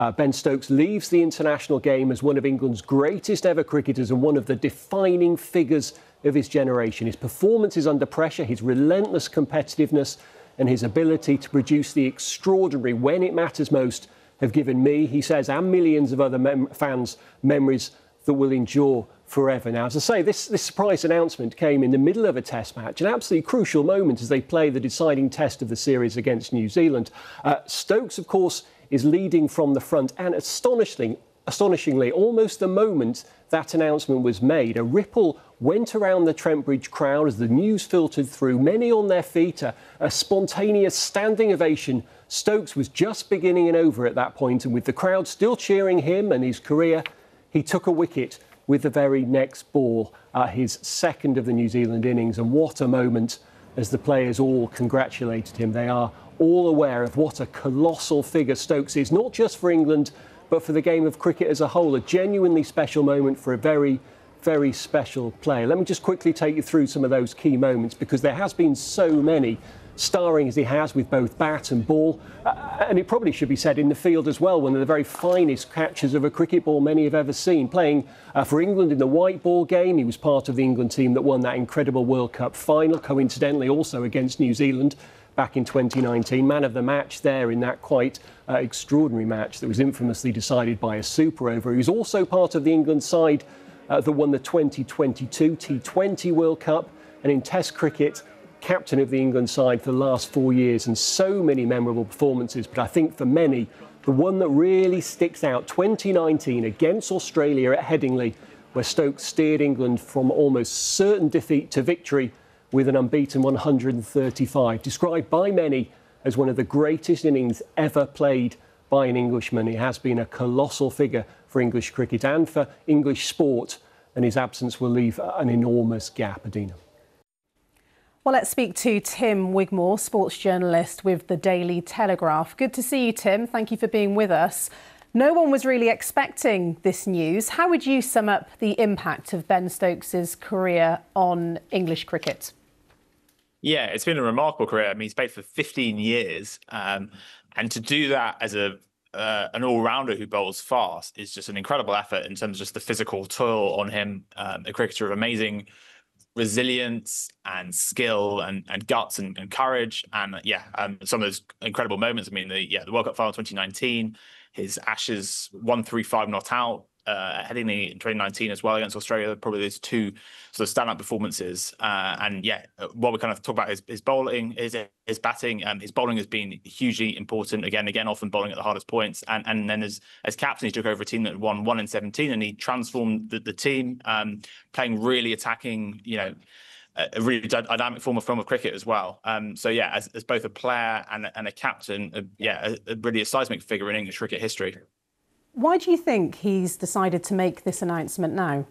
Ben Stokes leaves the international game as one of England's greatest ever cricketers and one of the defining figures of his generation. His performances under pressure, his relentless competitiveness and his ability to produce the extraordinary when it matters most have given me, he says, and millions of other fans memories that will endure forever. Now, as I say, this surprise announcement came in the middle of a test match, an absolutely crucial moment as they play the deciding test of the series against New Zealand. Stokes, of course, is leading from the front, and astonishingly, almost the moment that announcement was made, a ripple went around the Trent Bridge crowd as the news filtered through, many on their feet, a spontaneous standing ovation. Stokes was just beginning and over at that point, and with the crowd still cheering him and his career, he took a wicket with the very next ball, his second of the New Zealand innings. And what a moment as the players all congratulated him. They are all aware of what a colossal figure Stokes is, not just for England, but for the game of cricket as a whole. A genuinely special moment for a very, very special player. Let me just quickly take you through some of those key moments, because there has been so many, starring as he has with both bat and ball, and it probably should be said in the field as well, one of the very finest catches of a cricket ball many have ever seen. Playing for England in the white ball game, he was part of the England team that won that incredible World Cup final, coincidentally also against New Zealand back in 2019. Man of the match there in that quite extraordinary match that was infamously decided by a super over. He was also part of the England side that won the 2022 T20 World Cup, and in Test cricket, captain of the England side for the last 4 years, and so many memorable performances. But I think for many, the one that really sticks out, 2019 against Australia at Headingley, where Stokes steered England from almost certain defeat to victory with an unbeaten 135, described by many as one of the greatest innings ever played by an Englishman. He has been a colossal figure for English cricket and for English sport, and his absence will leave an enormous gap, Adina. Well, let's speak to Tim Wigmore, sports journalist with the Daily Telegraph. Good to see you, Tim. Thank you for being with us. No one was really expecting this news. How would you sum up the impact of Ben Stokes' career on English cricket? Yeah, it's been a remarkable career. I mean, he's played for 15 years. And to do that as an all-rounder who bowls fast is just an incredible effort in terms of just the physical toil on him. A cricketer of amazing resilience and skill and guts and courage. And some of those incredible moments. I mean, the World Cup final 2019, his Ashes 135 not out, Headingley in 2019 as well against Australia, probably those two sort of standout performances. What we kind of talk about is his bowling, his batting. His bowling has been hugely important. Again, often bowling at the hardest points. And then as captain, he took over a team that won 1 in 17, and he transformed the team, playing really attacking, a really dynamic form of cricket as well. As both a player and a captain, really a seismic figure in English cricket history. Why do you think he's decided to make this announcement now?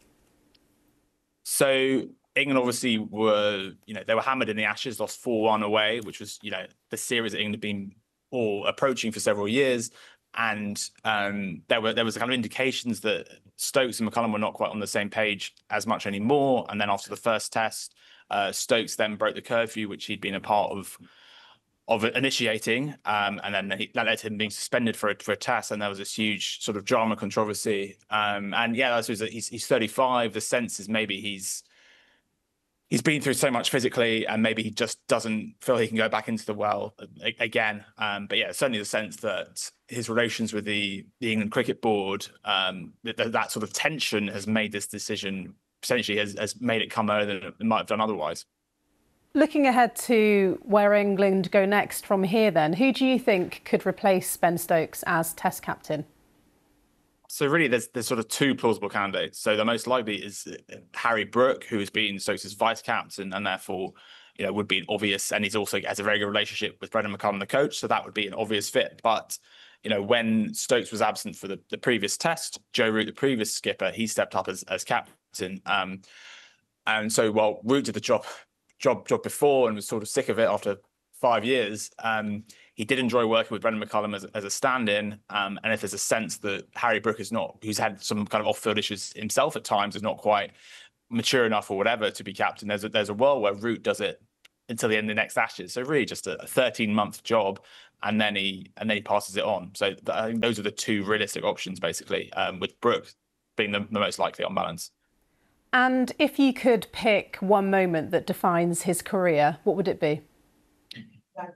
So England obviously were, they were hammered in the Ashes, lost 4-1 away, which was, the series that England had been all approaching for several years. And there was kind of indications that Stokes and McCullum were not quite on the same page as much anymore. And then after the first test, Stokes then broke the curfew, which he'd been a part of initiating, and then that led to him being suspended for a test, and there was this huge sort of drama controversy. I suppose that he's 35. The sense is maybe he's been through so much physically, and maybe he just doesn't feel he can go back into the well again. Certainly the sense that his relations with the England Cricket Board, that sort of tension has made this decision, potentially has made it come earlier than it might have done otherwise. Looking ahead to where England go next from here then, who do you think could replace Ben Stokes as Test captain? So really there's sort of two plausible candidates. So the most likely is Harry Brook, who has been Stokes' vice captain and therefore would be an obvious, and he's also has a very good relationship with Brendan McCullum, the coach, so that would be an obvious fit. But when Stokes was absent for the previous test, Joe Root, the previous skipper, he stepped up as captain. And so while Root did the job before and was sort of sick of it after 5 years, he did enjoy working with Brendan McCullum as a stand-in. And if there's a sense that Harry Brook who's had some kind of off-field issues himself at times, is not quite mature enough or whatever to be captain, there's a world where Root does it until the end of the next Ashes. So really just a 13-month job. and then he passes it on. So I think those are the two realistic options, basically, with Brooks being the most likely on balance. And if you could pick one moment that defines his career, what would it be?